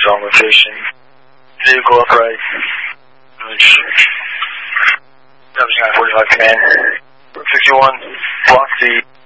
on location. Vehicle upright. 45 command. 61, block the